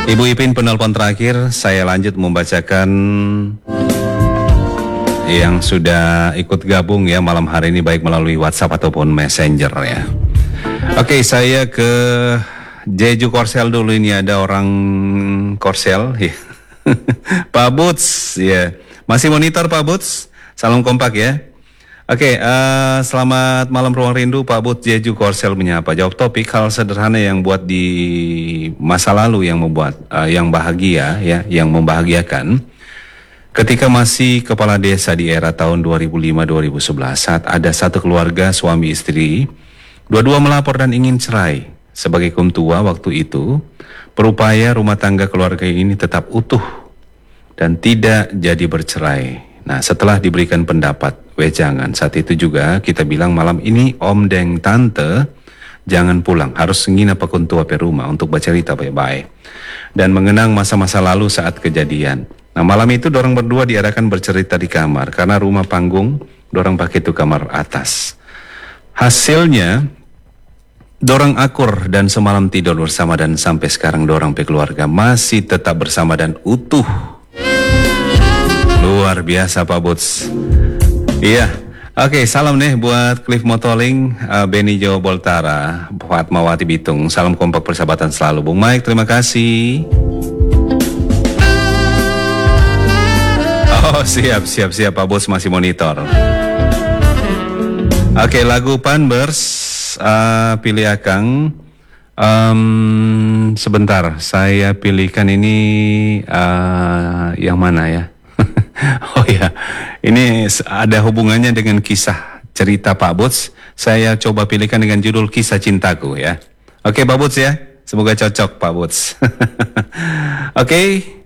Ibu Ipin penelpon terakhir, saya lanjut membacakan yang sudah ikut gabung ya malam hari ini baik melalui WhatsApp ataupun Messenger ya. Oke, saya ke Jeju Korsel dulu, ini ada orang Korsel ya. Pak Buts ya. Masih monitor Pak Buts? Salam kompak ya. Oke, selamat malam Ruang Rindu, Pak Buts Jeju Korsel menyapa. Jawab topik hal sederhana yang buat di masa lalu yang membuat yang bahagia ya, yang membahagiakan. Ketika masih kepala desa di era tahun 2005-2011 saat ada satu keluarga suami istri, dua-dua melapor dan ingin cerai. Sebagai kaum tua waktu itu, berupaya rumah tangga keluarga ini tetap utuh dan tidak jadi bercerai. Nah, setelah diberikan pendapat, wejangan, saat itu juga kita bilang malam ini om deng tante jangan pulang, harus nginep pakun tua pe rumah untuk bercerita baik-baik dan mengenang masa-masa lalu saat kejadian. Nah, malam itu dorang berdua diadakan bercerita di kamar karena rumah panggung dorang pakai itu kamar atas. Hasilnya dorang akur dan semalam tidur bersama dan sampai sekarang dorang pe keluarga masih tetap bersama dan utuh. Luar biasa Pak Buts. Iya. Oke, salam nih buat Cliff Motoling, Benny Jawa Boltara, Fatmawati Bitung. Salam kompak persahabatan selalu. Bung Mike, terima kasih. Oh, siap Pak Buts masih monitor. Oke, lagu Panbers, pilih Akang. Sebentar, saya pilihkan ini yang mana ya? Oh ya, ini ada hubungannya dengan kisah cerita Pak Buts. Saya coba pilihkan dengan judul Kisah Cintaku ya. Oke Pak Buts ya, semoga cocok Pak Buts. Oke.